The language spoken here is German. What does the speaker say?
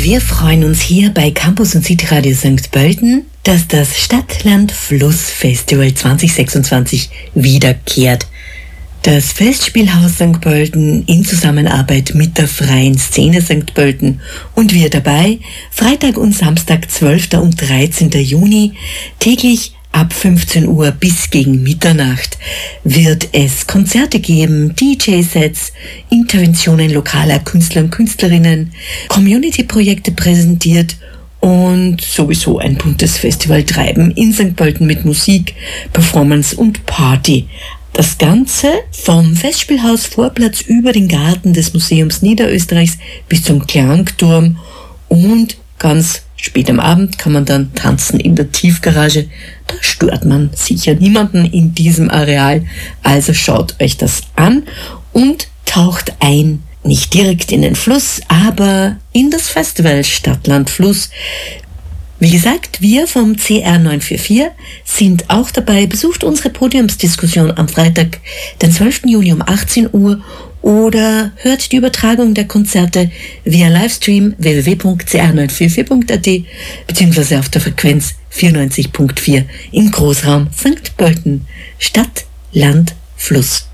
Und wir freuen uns hier bei Campus und City Radio St. Pölten, dass das Stadt-Land-Fluss-Festival 2026 wiederkehrt. Das Festspielhaus St. Pölten in Zusammenarbeit mit der Freien Szene St. Pölten und wir dabei Freitag und Samstag 12. und 13. Juni täglich ab 15 Uhr bis gegen Mitternacht wird es Konzerte geben, DJ-Sets, Interventionen lokaler Künstler und Künstlerinnen, Community-Projekte präsentiert und sowieso ein buntes Festivaltreiben in St. Pölten mit Musik, Performance und Party. Das Ganze vom Festspielhaus Vorplatz über den Garten des Museums Niederösterreichs bis zum Klangturm und ganz spät am Abend kann man dann tanzen in der Tiefgarage. Da stört man sicher niemanden in diesem Areal. Also schaut euch das an und taucht ein. Nicht direkt in den Fluss, aber in das Festival Stadt-Land-Fluss. Wie gesagt, wir vom CR 944 sind auch dabei. Besucht unsere Podiumsdiskussion am Freitag, den 12. Juni um 18 Uhr oder hört die Übertragung der Konzerte via Livestream www.cr944.at bzw. auf der Frequenz 94.4 im Großraum St. Pölten. Stadt, Land, Fluss.